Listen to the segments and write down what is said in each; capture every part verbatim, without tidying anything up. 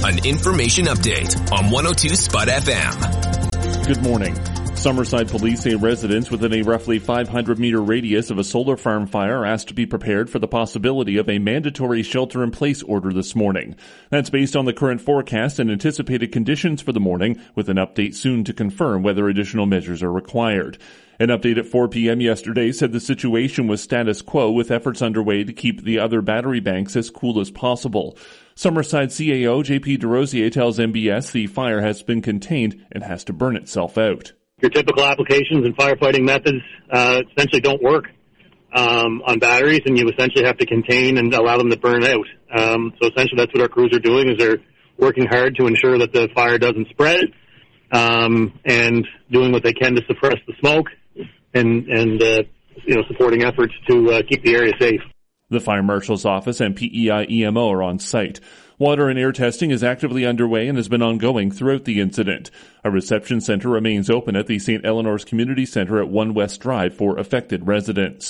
an information update on one oh two Spud F M. Good morning. Summerside police say residents within a roughly five hundred meter radius of a solar farm fire are asked to be prepared for the possibility of a mandatory shelter-in-place order this morning. That's based on the current forecast and anticipated conditions for the morning, with an update soon to confirm whether additional measures are required. An update at four p.m. yesterday said the situation was status quo, with efforts underway to keep the other battery banks as cool as possible. Summerside C A O J P DeRosier tells M B S the fire has been contained and has to burn itself out. Your typical applications and firefighting methods uh, essentially don't work um, on batteries, and you essentially have to contain and allow them to burn out. Um, so essentially that's what our crews are doing, is they're working hard to ensure that the fire doesn't spread um, and doing what they can to suppress the smoke and, and uh, you know, supporting efforts to uh, keep the area safe. The Fire Marshal's office and P E I E M O are on site. Water and air testing is actively underway and has been ongoing throughout the incident. A reception center remains open at the Saint Eleanor's Community Center at One West Drive for affected residents.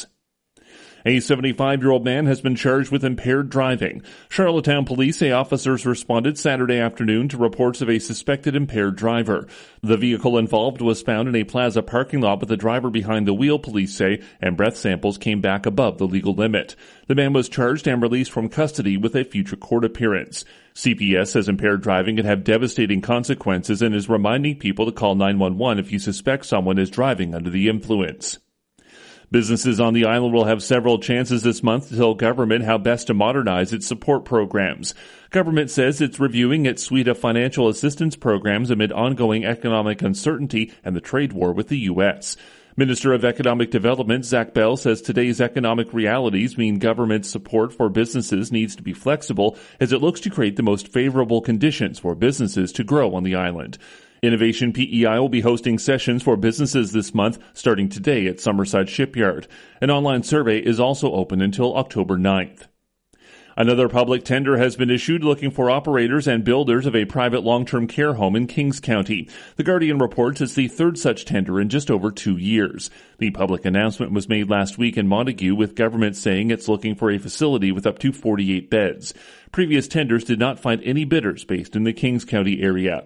A seventy-five-year-old man has been charged with impaired driving. Charlottetown police say officers responded Saturday afternoon to reports of a suspected impaired driver. The vehicle involved was found in a plaza parking lot with the driver behind the wheel, police say, and breath samples came back above the legal limit. The man was charged and released from custody with a future court appearance. C P S says impaired driving can have devastating consequences and is reminding people to call nine one one if you suspect someone is driving under the influence. Businesses on the island will have several chances this month to tell government how best to modernize its support programs. Government says it's reviewing its suite of financial assistance programs amid ongoing economic uncertainty and the trade war with the U S. Minister of Economic Development Zach Bell says today's economic realities mean government support for businesses needs to be flexible as it looks to create the most favorable conditions for businesses to grow on the island. Innovation P E I will be hosting sessions for businesses this month, starting today at Summerside Shipyard. An online survey is also open until October ninth. Another public tender has been issued looking for operators and builders of a private long-term care home in Kings County. The Guardian reports it's the third such tender in just over two years. The public announcement was made last week in Montague, with government saying it's looking for a facility with up to forty-eight beds. Previous tenders did not find any bidders based in the Kings County area.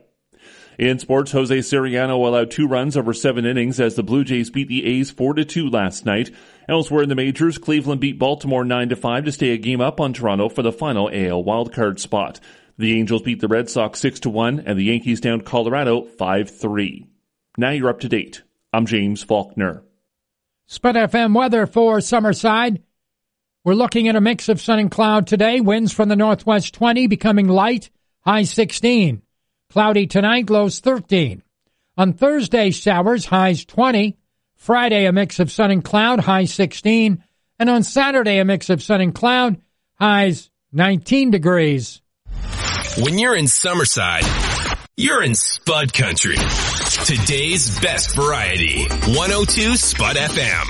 In sports, Jose Soriano allowed two runs over seven innings as the Blue Jays beat the A's four to two last night. Elsewhere in the majors, Cleveland beat Baltimore nine to five to stay a game up on Toronto for the final A L wildcard spot. The Angels beat the Red Sox six to one, and the Yankees downed Colorado five three. Now you're up to date. I'm James Faulkner. Spud F M weather for Summerside. We're looking at a mix of sun and cloud today. Winds from the northwest twenty, becoming light, high sixteen. Cloudy tonight, lows thirteen. On Thursday, showers, highs twenty. Friday, a mix of sun and cloud, high sixteen. And on Saturday, a mix of sun and cloud, highs nineteen degrees. When you're in Summerside, you're in Spud Country. Today's best variety. one oh two Spud F M.